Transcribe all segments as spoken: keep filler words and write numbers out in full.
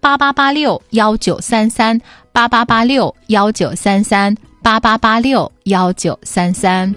八八八六幺九三三八八八六幺九三三八八八六幺九三三。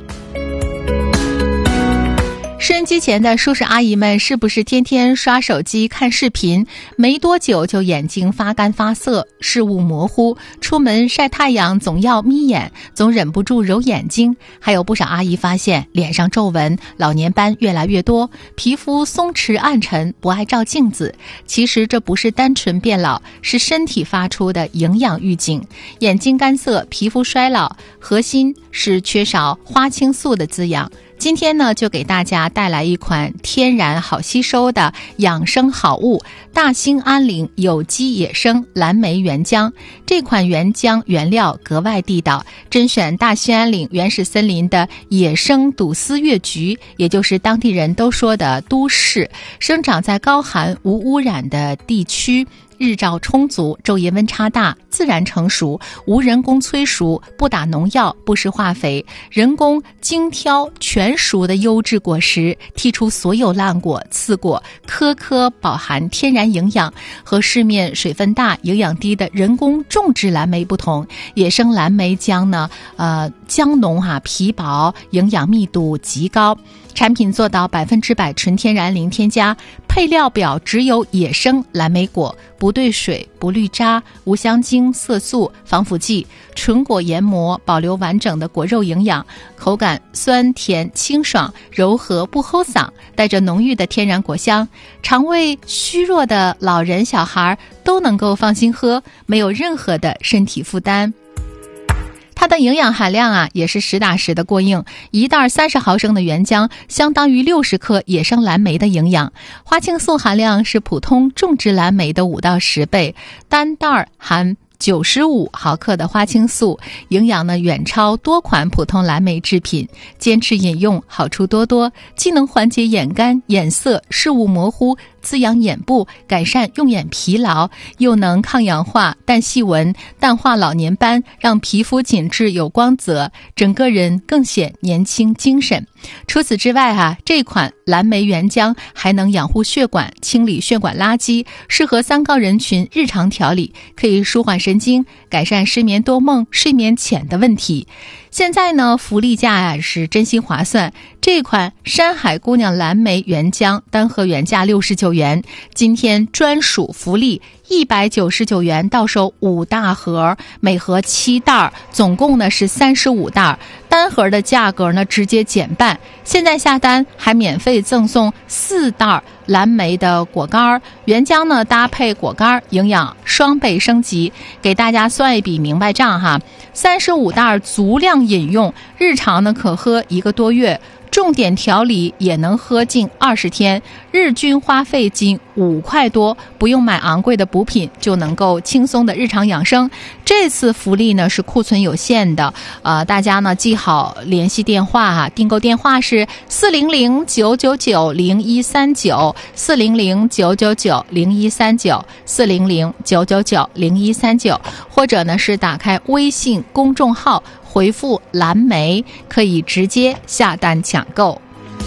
收音机前的叔叔阿姨们，是不是天天刷手机看视频，没多久就眼睛发干发涩，视物模糊，出门晒太阳总要眯眼，总忍不住揉眼睛？还有不少阿姨发现脸上皱纹、老年斑越来越多，皮肤松弛暗沉，不爱照镜子。其实这不是单纯变老，是身体发出的营养预警。眼睛干涩、皮肤衰老，核心是缺少花青素的滋养。今天呢，就给大家带来一款天然好吸收的养生好物——大兴安岭有机野生蓝莓原浆。这款原浆原料格外地道，甄选大兴安岭原始森林的野生笃丝越橘，也就是当地人都说的都市，生长在高寒无污染的地区。日照充足，昼夜温差大，自然成熟，无人工催熟，不打农药，不施化肥，人工精挑全熟的优质果实，剔出所有烂果、刺果，颗颗饱含天然营养。和市面水分大、营养低的人工种植蓝莓不同，野生蓝莓浆呢，呃，浆浓哈、啊，皮薄，营养密度极高。产品做到百分之百纯天然零添加，配料表只有野生蓝莓果，不兑水，不滤渣，无香精、色素、防腐剂，纯果研磨，保留完整的果肉营养，口感酸甜清爽，柔和不齁嗓，带着浓郁的天然果香，肠胃虚弱的老人小孩都能够放心喝，没有任何的身体负担。它的营养含量啊，也是实打实的过硬。一袋三十毫升的原浆，相当于六十克野生蓝莓的营养。花青素含量是普通种植蓝莓的五到十倍，单袋含九十五毫克的花青素，营养呢远超多款普通蓝莓制品。坚持饮用，好处多多，既能缓解眼干、眼涩、视物模糊，滋养眼部，改善用眼疲劳，又能抗氧化、淡细纹、淡化老年斑，让皮肤紧致有光泽，整个人更显年轻精神。除此之外啊，这款蓝莓原浆还能养护血管、清理血管垃圾，适合三高人群日常调理，可以舒缓神经，改善失眠多梦、睡眠浅的问题。现在呢，福利价啊是真心划算。这款山海姑娘蓝莓原浆单盒原价六十九元，今天专属福利一百九十九元到手五大盒，每盒七袋，总共呢是三十五袋，单盒的价格呢直接减半。现在下单还免费赠送四袋蓝莓的果干，原浆呢搭配果干，营养双倍升级。给大家算一笔明白账哈，三十五袋足量饮用，日常呢可喝一个多月，重点调理也能喝近二十天，日均花费仅五块多，不用买昂贵的补品就能够轻松的日常养生。这次福利呢是库存有限的，呃，大家呢记好联系电话哈、啊，订购电话是四零零九九九零一三九四零零九九九零一三九四零零九九九零一三九，或者呢是打开微信公众号回复蓝莓，可以直接下单抢购。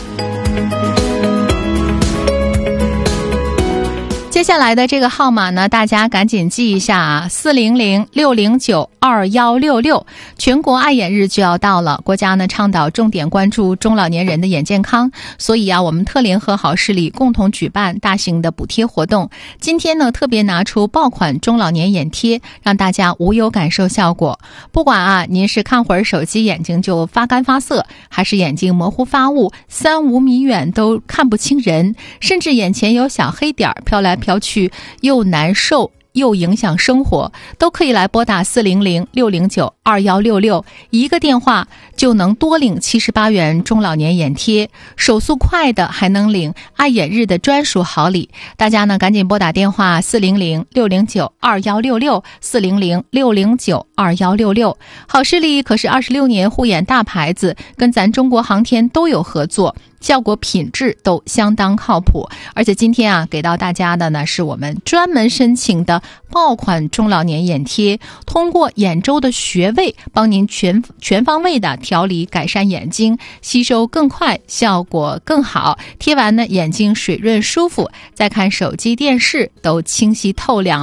接下来的这个号码呢，大家赶紧记一下啊，四零零六零九二一六六。全国爱眼日就要到了，国家呢倡导重点关注中老年人的眼健康，所以啊，我们特联合好视力共同举办大型的补贴活动。今天呢，特别拿出爆款中老年眼贴，让大家无忧感受效果。不管啊，您是看会儿手机眼睛就发干发涩，还是眼睛模糊发雾，三五米远都看不清人，甚至眼前有小黑点飘来飘去，又难受又影响生活，都可以来拨打四零零六零九二一六六，一个电话就能多领七十八元中老年眼贴，手速快的还能领爱眼日的专属好礼。大家呢赶紧拨打电话四零零六零九二一六六四零零六零九二一六六。好视力可是二十六年护眼大牌子，跟咱中国航天都有合作，效果品质都相当靠谱。而且今天啊给到大家的呢是我们专门申请的爆款中老年眼贴，通过眼周的穴位帮您全全方位的调理改善眼睛，吸收更快，效果更好。贴完呢眼睛水润舒服，再看手机电视都清晰透亮。